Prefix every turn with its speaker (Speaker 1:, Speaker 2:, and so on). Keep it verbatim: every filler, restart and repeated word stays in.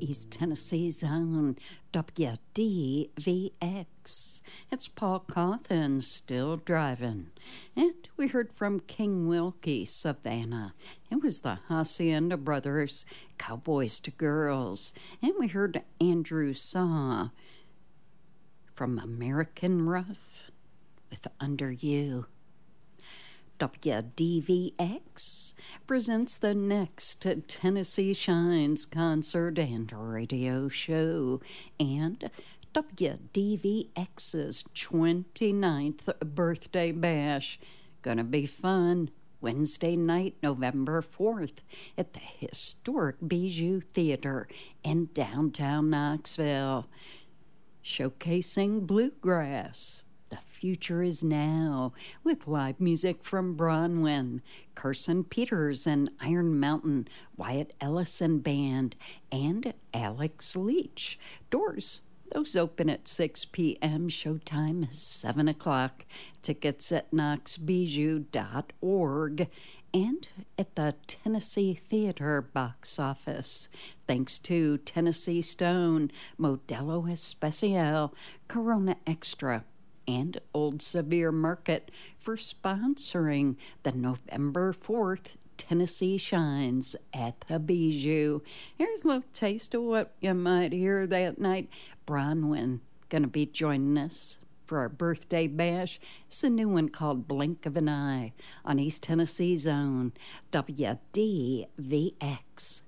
Speaker 1: East Tennessee's own W D V X. It's Paul Cauthen still driving. And we heard from King Wilkie, Savannah. It was the Hacienda Brothers, Cowboys to Girls. And we heard Andrew Saw from American Rough with Under You. W D V X presents the next Tennessee Shines concert and radio show, and W D V X's twenty-ninth birthday bash. Gonna be fun. Wednesday night, November fourth, at the historic Bijou Theater in downtown Knoxville, showcasing bluegrass. The future is now, with live music from Bronwyn, Carson Peters and Iron Mountain, Wyatt Ellison Band, and Alex Leach. Doors, those open at six p.m. Showtime is seven o'clock. Tickets at knox bijou dot org and at the Tennessee Theater box office. Thanks to Tennessee Stone, Modelo Especial, Corona Extra, and Old Sevier Market for sponsoring the November fourth Tennessee Shines at the Bijou. Here's a little taste of what you might hear that night. Bronwyn going to be joining us for our birthday bash. It's a new one called Blink of an Eye on East Tennessee's own W D V X.